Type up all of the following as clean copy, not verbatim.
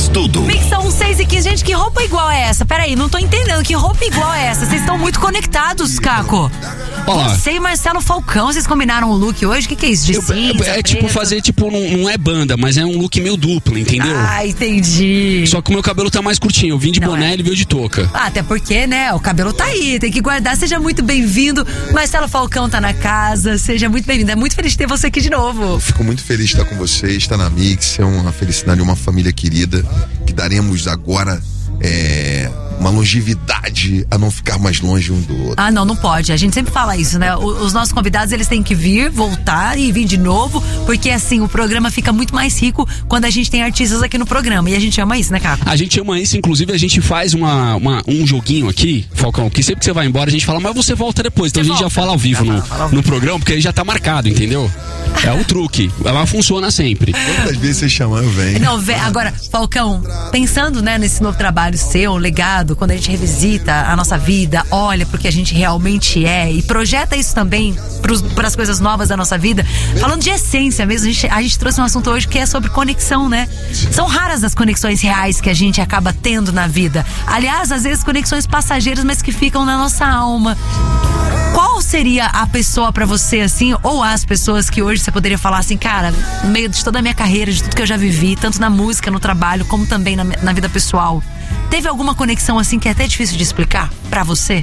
Tudo. Mixão 6h15. Gente, que roupa igual é essa? Peraí, não tô entendendo. Que roupa igual é essa? Vocês estão muito conectados, Caco. Olá. Você e Marcelo Falcão, vocês combinaram o look hoje? O que é isso? De cinza, É tipo preto? fazer, tipo, não é banda, mas é um look meio duplo, entendeu? Ah, entendi. Só que o meu cabelo tá mais curtinho. Eu vim de boné, ele veio de touca. Ah, até porque, né, o cabelo tá aí, tem que guardar. Seja muito bem-vindo. Marcelo Falcão tá na casa, seja muito bem-vindo. É muito feliz de ter você aqui de novo. Fico muito feliz de estar com vocês, estar na Mix, é uma felicidade, uma família querida, que daremos agora uma longevidade a não ficar mais longe um do outro. Ah, não pode. A gente sempre fala isso, né? Os nossos convidados, eles têm que vir, voltar e vir de novo, porque assim, o programa fica muito mais rico quando a gente tem artistas aqui no programa. E a gente ama isso, né, Caco? A gente ama isso, inclusive a gente faz um joguinho aqui, Falcão, que sempre que você vai embora a gente fala, mas você volta depois. Então a gente já fala ao vivo no programa, porque aí já tá marcado, entendeu? É o truque. Ela funciona sempre. Quantas vezes você chamar, eu venho. Não, agora, Falcão, pensando, né, nesse novo trabalho seu, legado, quando a gente revisita a nossa vida, olha porque a gente realmente é e projeta isso também para as coisas novas da nossa vida, falando de essência mesmo, a gente trouxe um assunto hoje que é sobre conexão, né? São raras as conexões reais que a gente acaba tendo na vida. Aliás, às vezes conexões passageiras, mas que ficam na nossa alma. Qual seria a pessoa pra você, assim, ou as pessoas que hoje você poderia falar assim, cara, no meio de toda a minha carreira, de tudo que eu já vivi, tanto na música, no trabalho, como também na vida pessoal, teve alguma conexão assim que é até difícil de explicar pra você?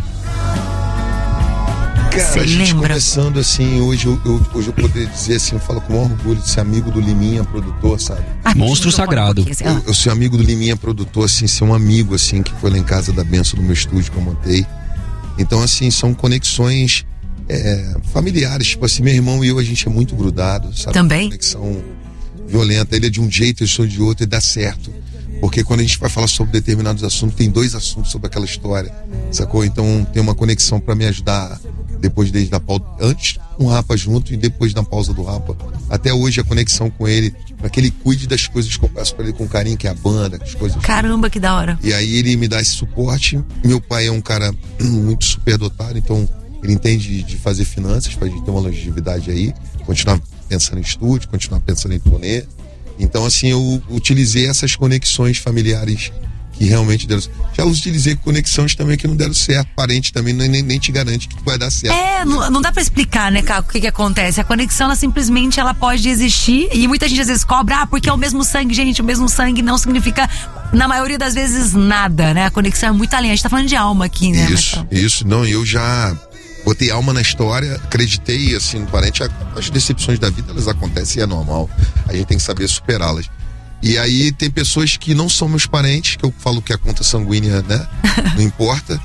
Cara, Você a gente lembra? começando assim, hoje eu poderia dizer assim, eu falo com o maior orgulho de ser amigo do Liminha, produtor, sabe? Monstro sagrado. Eu ser amigo do Liminha, produtor, assim, ser um amigo, assim, que foi lá em casa da benção do meu estúdio que eu montei. Então, assim, são conexões familiares. Tipo assim, meu irmão e eu, a gente é muito grudado, sabe? Também? Conexão violenta. Ele é de um jeito, eu sou de outro, e dá certo. Porque quando a gente vai falar sobre determinados assuntos, tem 2 assuntos sobre aquela história, sacou? Então, tem uma conexão pra me ajudar depois desde a pausa, antes um Rapa junto e depois na pausa do Rapa. Até hoje a conexão com ele, pra que ele cuide das coisas que eu peço pra ele com carinho, que é a banda, as coisas. Caramba, que da hora. E aí ele me dá esse suporte. Meu pai é um cara muito superdotado, então ele entende de fazer finanças pra gente ter uma longevidade aí, continuar pensando em estúdio, continuar pensando em turnê. Então assim, eu utilizei essas conexões familiares que realmente deram certo. Já utilizei conexões também que não deram certo. Parente também nem te garante que vai dar certo. Não dá pra explicar, né, Caco, o que acontece. A conexão, ela simplesmente ela pode existir e muita gente às vezes cobra, porque é o mesmo sangue, gente. O mesmo sangue não significa, na maioria das vezes, nada, né? A conexão é muito além. A gente tá falando de alma aqui, né? Isso. Não, eu já botei alma na história, acreditei, assim, no parente. As decepções da vida, elas acontecem e é normal. A gente tem que saber superá-las. E aí tem pessoas que não são meus parentes, que eu falo que a conta sanguínea, né? Não importa.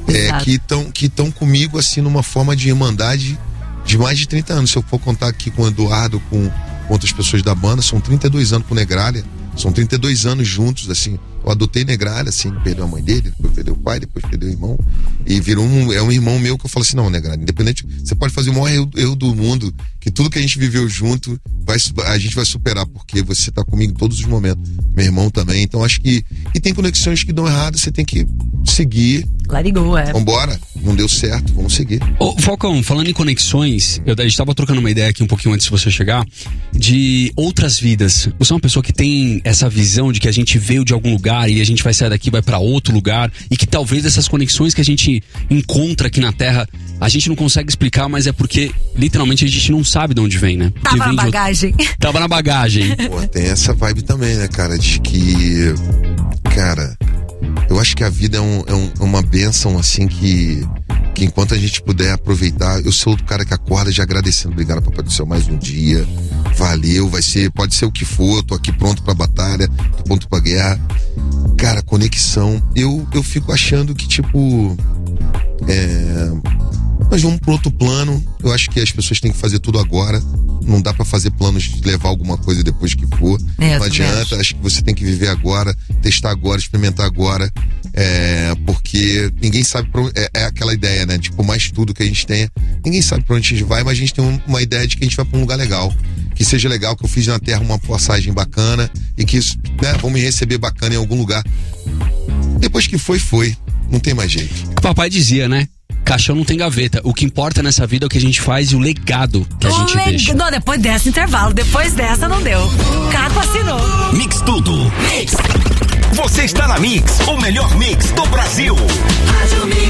Que estão comigo, assim, numa forma de irmandade de mais de 30 anos. Se eu for contar aqui com o Eduardo, com outras pessoas da banda, são 32 anos com o Negralha. São 32 anos juntos, assim. Eu adotei Negralha, assim, perdeu a mãe dele, depois perdeu o pai, depois perdeu o irmão. E virou um irmão meu que eu falo assim, não, Negralha, independente, você pode fazer o maior erro do mundo, que tudo que a gente viveu junto, a gente vai superar, porque você tá comigo em todos os momentos. Meu irmão também, então acho que tem conexões que dão errado, você tem que seguir. Larigou, Vambora, não deu certo, vamos seguir. Ô, Falcão, falando em conexões, a gente tava trocando uma ideia aqui um pouquinho antes de você chegar, de outras vidas. Você é uma pessoa que tem essa visão de que a gente veio de algum lugar e a gente vai sair daqui, vai pra outro lugar, e que talvez essas conexões que a gente encontra aqui na Terra, a gente não consegue explicar, mas é porque literalmente a gente não sabe de onde vem, né? Tava na bagagem. Tava na bagagem. Pô, tem essa vibe também, né, cara, de que, cara, eu acho que a vida é uma bênção, assim, que enquanto a gente puder aproveitar, eu sou o cara que acorda já agradecendo, obrigado, Papai do Céu, mais um dia, valeu, pode ser o que for, eu tô aqui pronto pra batalha, tô pronto pra guerra. Cara, conexão, eu fico achando que, tipo, nós vamos pro outro plano. Eu acho que as pessoas têm que fazer tudo agora. Não dá pra fazer planos de levar alguma coisa depois que for. Não adianta, acho que você tem que viver agora, testar agora, experimentar agora. Porque ninguém sabe pra onde, é aquela ideia, né? Tipo, mais tudo que a gente tenha, ninguém sabe pra onde a gente vai, mas a gente tem uma ideia de que a gente vai pra um lugar legal, que seja legal, que eu fiz na Terra uma passagem bacana e que, né, vão me receber bacana em algum lugar. Depois que foi, não tem mais jeito. O papai dizia, né? Caixão não tem gaveta. O que importa nessa vida é o que a gente faz e o legado que a gente deixa. Não, depois dessa intervalo, depois dessa não deu. Caco assinou. Mix Tudo. Mix. Você está na Mix, o melhor mix do Brasil. Rádio Mix.